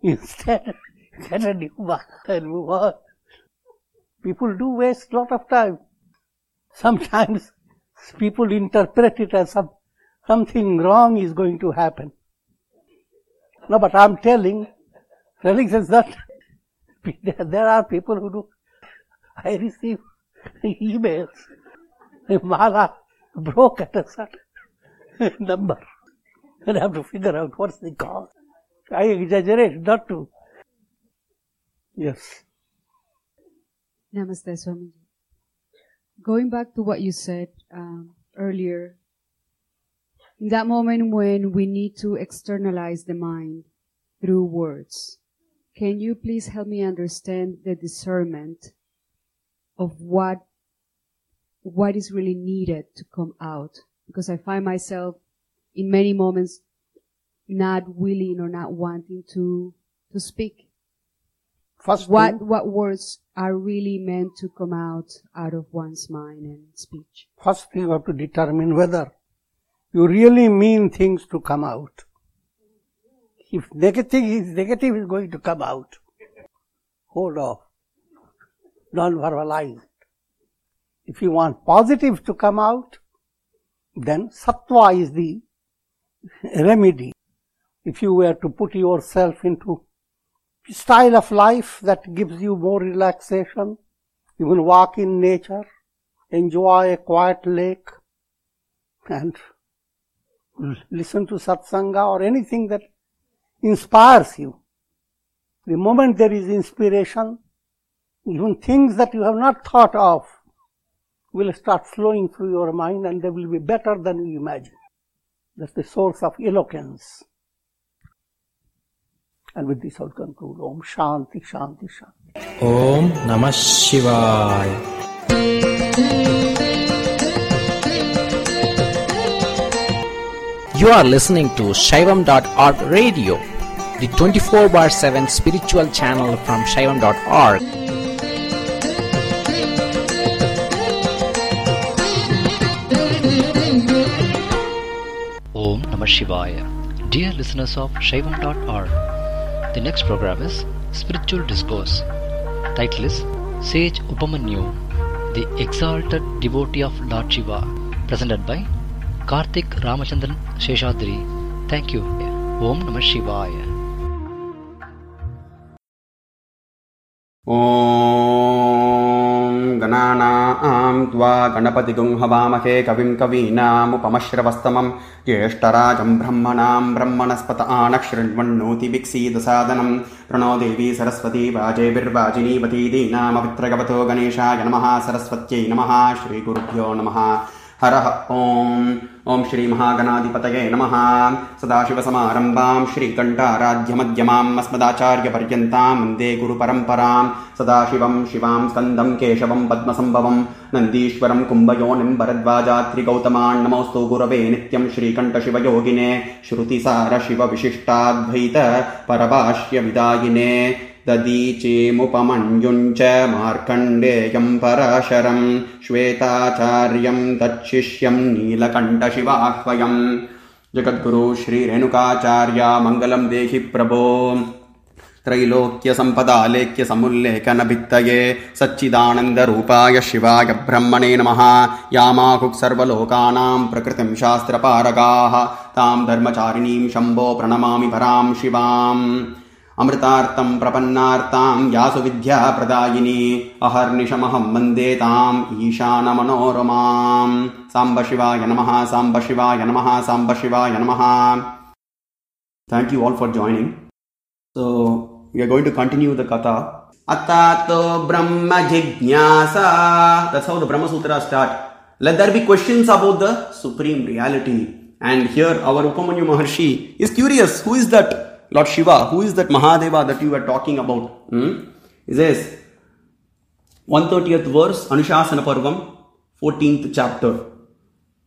Instead, get a new one and move on. People do waste a lot of time. Sometimes people interpret it as something wrong is going to happen. No, but I'm telling, religion is not. There are people who do. I receive emails. Mala broke at a certain number. And I have to figure out what's the cause. I exaggerate, not to. Yes. Namaste, Swamiji. Going back to what you said earlier, in that moment when we need to externalize the mind through words, can you please help me understand the discernment of what is really needed to come out? Because I find myself in many moments not willing or not wanting to speak. What words are really meant to come out of one's mind and speech? First you have to determine whether you really mean things to come out. If negative is going to come out, hold off. Don't verbalize it. If you want positive to come out, then sattva is the remedy. If you were to put yourself into a style of life that gives you more relaxation, you will walk in nature, enjoy a quiet lake, and listen to satsanga or anything that inspires you. The moment there is inspiration, even things that you have not thought of will start flowing through your mind, and they will be better than you imagine. That's the source of eloquence. And with this I'll conclude. Om Shanti Shanti Shanti. Om Namah Shivaya. You are listening to Shaivam.org radio, the 24/7 spiritual channel from Shaivam.org. Om Namah Shivaya. Dear listeners of Shaivam.org, the next program is Spiritual Discourse. Title is Sage Upamanyu, the Exalted Devotee of Lord Shiva, presented by Karthik Ramachandran Sheshadri. Thank you. Om Namah Shivaya. Om Gananam Tva Ganapatigum Havamake Kavim Kavinam Upamashravastamam Jeshtarajam Brahmanam Brahmanaspata Anakshrinvannoti Biksi Dasadanam Prano Devi Saraswati Vaje Virvajini Vati Dinam Avitragavato Ganesha Yanamaha Saraswati Namaha Shri Gurubhyo Namaha Haraha Om Om Shri Mahaganadipataye Namaha Sadashiva Samarambam Shri Kanta Radhya Madhyamam Asmadacharya Paryantam Mande Guru Paramparam Sadashivam Shivam Skandam Keshavam Padmasambhavam Nandishwaram Kumbhayonim Bharadvajatri Gautaman Namostu Gurave Nityam Shri Kanta Shiva Yogine Shruti Sara Shiva Vishishtadvaita Parabhashya Vidayine Dadiche Mupamanyuncha Markandeyam Parasharam Shvetacharyam Dachishyam Nilakanta Shivahvayam Jagadguru Shri Renukacharya Mangalam Dehi Prabho Trailokya Sampada Lekya Samullekana Bhittaye Satchidananda Rupaya Shivaya Brahmane Namaha Yamakuk Sarvalokanam Prakritim Shastra Paragaha Tam Dharmacharinim Shambho Pranamami Param Shivam Amritartam Prapannartam Yasu Vidya Pradayini Aharnishamaham Mandetam Ishana Manoramam Samba Shivaya Namaha Samba Shivaya Namaha Samba Shivaya Namaha. Thank you all for joining. So we are going to continue the katha. Atato Brahma Jijnasa. That's how the Brahma Sutra start. Let there be questions about the Supreme Reality. And here our Upamanyu Maharshi is curious. Who is that Lord Shiva? Who is that Mahadeva that you were talking about? He says, 130th verse, Anushasana Parvam, 14th chapter.